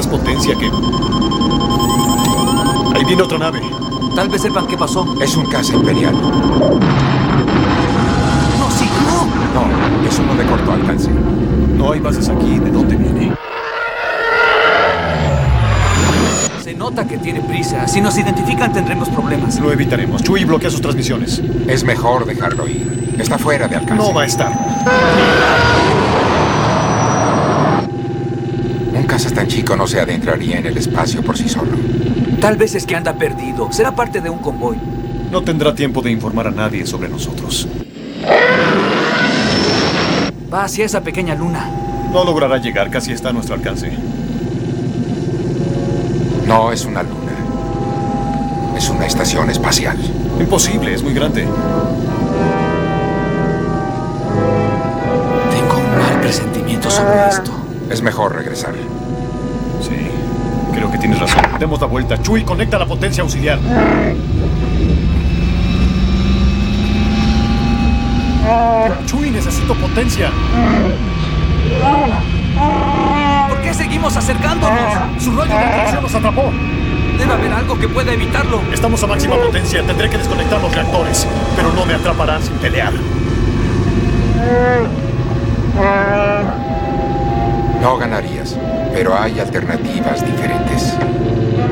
potencia que... Ahí viene otra nave. Tal vez sepan qué pasó. Es un caza imperial. ¡No, sí, no! No, es uno de corto alcance. No hay bases aquí. ¿De dónde viene? Se nota que tiene prisa. Si nos identifican, tendremos problemas. Lo evitaremos. Chewie bloquea sus transmisiones. Es mejor dejarlo ir. Está fuera de alcance. No va a estar. Un caza tan chico no se adentraría en el espacio por sí solo. Tal vez es que anda perdido. Será parte de un convoy. No tendrá tiempo de informar a nadie sobre nosotros. Va hacia esa pequeña luna. No logrará llegar. Casi está a nuestro alcance. No es una luna. Es una estación espacial. Imposible. Es muy grande. Tengo un mal presentimiento sobre esto. Es mejor regresar. Sí. Creo que tienes razón. Demos la vuelta. Chewie, conecta la potencia auxiliar. Chewie, necesito potencia. ¿Por qué seguimos acercándonos? Su rayo de atracción nos atrapó. Debe haber algo que pueda evitarlo. Estamos a máxima potencia. Tendré que desconectar los reactores. Pero no me atraparán sin pelear. No ganarías, pero hay alternativas diferentes.